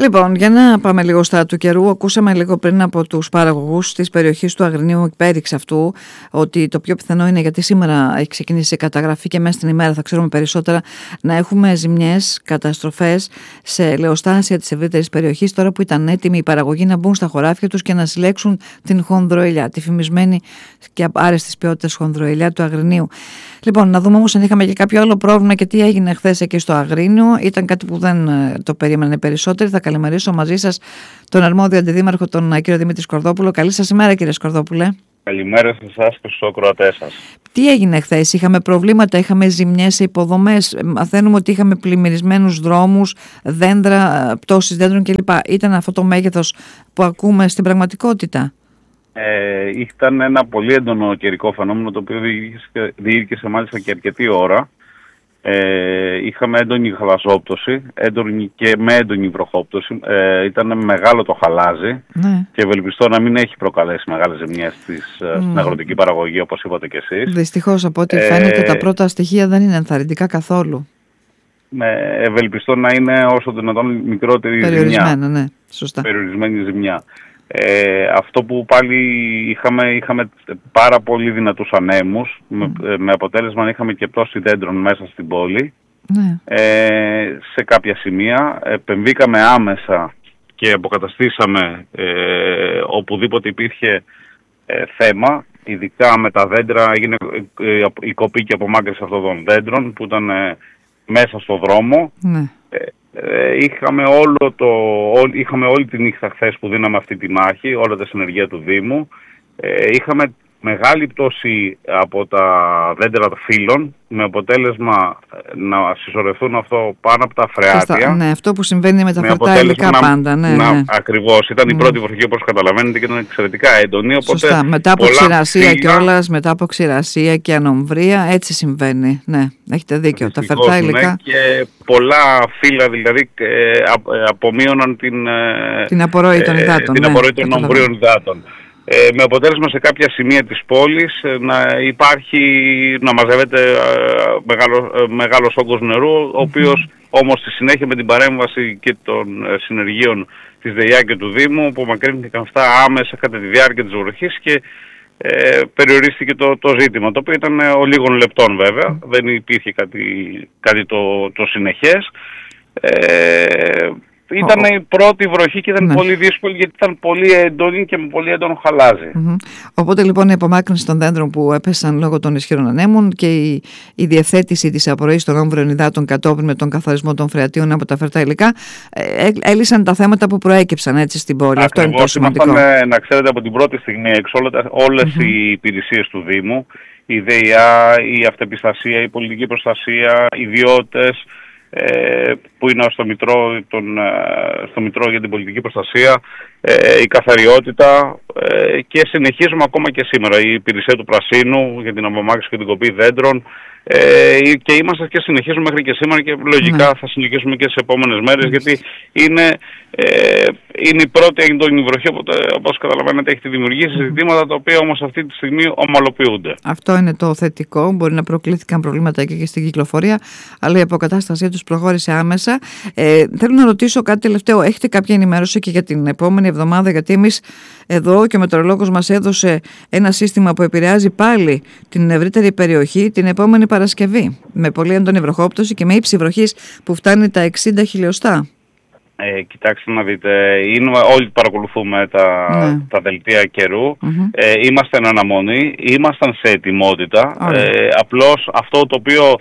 Λοιπόν, για να πάμε λίγο στα του καιρού, ακούσαμε λίγο πριν από τους παραγωγούς της περιοχής του Αγρινίου πέριξ αυτού ότι το πιο πιθανό είναι, γιατί σήμερα έχει ξεκινήσει η καταγραφή και μέσα στην ημέρα θα ξέρουμε περισσότερα, να έχουμε ζημιές, καταστροφές σε λεωστάσια της ευρύτερης περιοχής, τώρα που ήταν έτοιμοι οι παραγωγοί να μπουν στα χωράφια τους και να συλλέξουν την χονδροηλιά, τη φημισμένη και άρεστης ποιότητας χονδροηλιά του Αγρινίου. Λοιπόν, να δούμε όμως αν είχαμε και κάποιο άλλο πρόβλημα και τι έγινε χθες εκεί στο Αγρίνιο. Ήταν κάτι που δεν το περίμενε περισσότεροι. Θα καλημερίσω μαζί σας τον αρμόδιο αντιδήμαρχο, τον κύριο Δημήτρη Σκορδόπουλο. Καλή σας ημέρα, κύριε Σκορδόπουλε. Καλημέρα σε εσάς και στους ακροατές σας. Τι έγινε χθες, είχαμε προβλήματα, είχαμε ζημιές σε υποδομές, μαθαίνουμε ότι είχαμε πλημμυρισμένους δρόμους, δέντρα, πτώσεις δέντρων κλπ. Ήταν αυτό το μέγεθος που ακούμε στην πραγματικότητα? Ήταν ένα πολύ έντονο καιρικό φαινόμενο, το οποίο διήρκησε μάλιστα και αρκετή ώρα. Είχαμε έντονη χαλαζόπτωση, έντονη και με έντονη βροχόπτωση. Ήταν μεγάλο το χαλάζι, ναι, και ευελπιστώ να μην έχει προκαλέσει μεγάλες ζημιές στην αγροτική παραγωγή, όπως είπατε κι εσείς. Δυστυχώς, από ό,τι φαίνεται, τα πρώτα στοιχεία δεν είναι ενθαρρυντικά καθόλου. Ευελπιστώ να είναι όσο δυνατόν μικρότερη ζημιά. Ναι, σωστά. Περιορισμένη ζημιά. Αυτό που πάλι είχαμε πάρα πολύ δυνατούς ανέμους, με αποτέλεσμα να είχαμε και πτώση δέντρων μέσα στην πόλη. Ναι. Σε κάποια σημεία επεμβήκαμε άμεσα και αποκαταστήσαμε οπουδήποτε υπήρχε θέμα, ειδικά με τα δέντρα. Έγινε η κοπή και απομάκρυνση αυτών των δέντρων που ήταν μέσα στο δρόμο. Ναι. Είχαμε όλη τη νύχτα χθες που δίναμε αυτή τη μάχη, όλα τα συνεργεία του Δήμου. Είχαμε μεγάλη πτώση από τα δέντρα των φύλων, με αποτέλεσμα να συσσωρευτούν αυτό πάνω από τα φρεάτια. Ναι, αυτό που συμβαίνει με τα φερτά υλικά πάντα. Ναι. Ακριβώς. Ήταν η πρώτη βροχή, όπως καταλαβαίνετε, και ήταν εξαιρετικά έντονη. Οπότε σωστά. Μετά από ξηρασία κιόλας, μετά από ξηρασία και ανομβρία, έτσι συμβαίνει. Ναι, έχετε δίκιο. Τα φερτά υλικά. Ναι, και πολλά φύλλα δηλαδή απομείωναν την απορροή των υδάτων. Την απορροή των ομβρίων υδάτων. Με αποτέλεσμα σε κάποια σημεία της πόλης να μαζεύεται μεγάλος όγκος νερού, ο οποίος όμως στη συνέχεια με την παρέμβαση και των συνεργείων της ΔΕΙΑ και του Δήμου απομακρύνθηκαν αυτά άμεσα κατά τη διάρκεια της βροχής και περιορίστηκε το ζήτημα, το οποίο ήταν ολίγων λεπτών βέβαια, δεν υπήρχε κάτι το συνεχές. Ήταν η πρώτη βροχή και ήταν πολύ δύσκολη, γιατί ήταν πολύ έντονη και με πολύ έντονο χαλάζι. Οπότε λοιπόν η απομάκρυνση των δέντρων που έπεσαν λόγω των ισχυρών ανέμων και η διευθέτηση της απορροής των όμβριων υδάτων κατόπιν με τον καθαρισμό των φρεατίων από τα φερτά υλικά έλυσαν τα θέματα που προέκυψαν έτσι στην πόλη. Ακριβώς, αυτό είναι το σημαντικό. Να ξέρετε, από την πρώτη στιγμή όλες οι υπηρεσίες του Δήμου, η ΔΕΙΑ, η αυτεπιστασία, η πολιτική προστασία, οι ιδιώτες που είναι στο Μητρό για την πολιτική προστασία, η καθαριότητα, και συνεχίζουμε ακόμα και σήμερα η υπηρεσία του Πρασίνου για την απομάκρυνση και την κοπή δέντρων, και είμαστε και συνεχίζουμε μέχρι και σήμερα και λογικά θα συνεχίσουμε και τις επόμενες μέρες, γιατί είναι η πρώτη έντονη βροχή, όπως καταλαβαίνετε έχει δημιουργήσει ζητήματα τα οποία όμως αυτή τη στιγμή ομαλοποιούνται. Αυτό είναι το θετικό. Μπορεί να προκλήθηκαν προβλήματα και στην κυκλοφορία, αλλά η αποκατάστασή τους προχώρησε άμεσα. Θέλω να ρωτήσω κάτι τελευταίο. Έχετε κάποια ενημέρωση και για την επόμενη εβδομάδα? Γιατί εμείς εδώ και ο μετεωρολόγος μας έδωσε ένα σύστημα που επηρεάζει πάλι την ευρύτερη περιοχή την επόμενη Παρασκευή, με πολύ έντονη βροχόπτωση και με ύψη βροχής που φτάνει τα 60 χιλιοστά. Κοιτάξτε να δείτε, όλοι παρακολουθούμε τα δελτία καιρού, είμαστε εν αναμονή, ήμασταν σε ετοιμότητα, απλώς αυτό το οποίο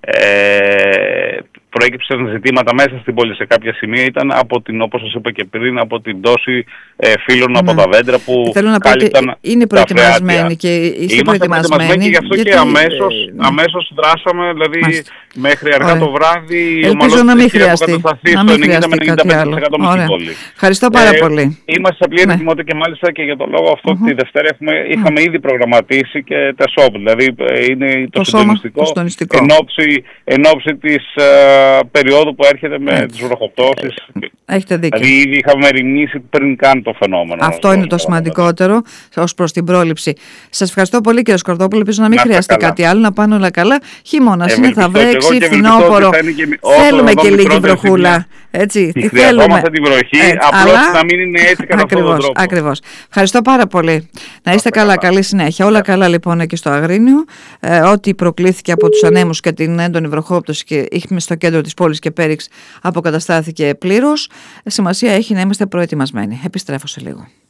προέκυψαν ζητήματα μέσα στην πόλη σε κάποια σημεία ήταν όπως σας είπα και πριν, από την πτώση φύλλων από τα δέντρα που κάλυπταν. Είναι προετοιμασμένοι και είστε προετοιμασμένοι. Και γι' αυτό και αμέσως δράσαμε, δηλαδή μέχρι αργά το βράδυ. Ελπίζω να μην χρειαστεί. Στο 90 με 95% στην πόλη. Ευχαριστώ πάρα πολύ. Είμαστε σε πλήρη ετοιμότητα και μάλιστα και για τον λόγο αυτό τη Δευτέρα είχαμε ήδη προγραμματίσει και τα ΣΟΠ, δηλαδή είναι το συντονιστικό εν ώψη της περίοδου που έρχεται με τις βροχοπτώσεις. Έχετε δίκιο. Δηλαδή ήδη είχαμε ερευνήσει πριν καν το φαινόμενο. Αυτό είναι το σημαντικότερο ως προς την πρόληψη. Σας ευχαριστώ πολύ, κύριε Σκορδόπουλο. Ελπίζω να μην χρειαστεί κάτι άλλο, να πάνε όλα καλά. Χειμώνας είναι, θα βρέξει, φθινόπωρο. Θέλουμε και λίγη βροχούλα. Έτσι, τη χρειαζόμαστε την βροχή, απλώς να μην είναι έτσι κατά αυτόν τον τρόπο. Ακριβώς. Ευχαριστώ πάρα πολύ. Να είστε καλά, καλή συνέχεια. Όλα καλά λοιπόν εκεί στο Αγρίνιο. Ό,τι προκλήθηκε από τους ανέμους και την έντονη βροχόπτωση και είχαμε στο κέντρο της πόλης και Πέριξ αποκαταστάθηκε πλήρως. Σημασία έχει να είμαστε προετοιμασμένοι. Επιστρέφω σε λίγο.